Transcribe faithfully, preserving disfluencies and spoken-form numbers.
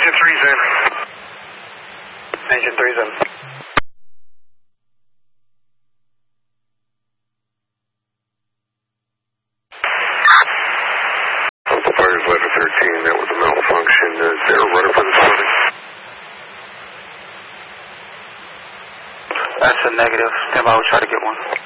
Engine three's in. Engine three's in. Local Fires eleven thirteen, that was a malfunction. Is there a runner for this building? That's a negative. Stand by, we'll try to get one.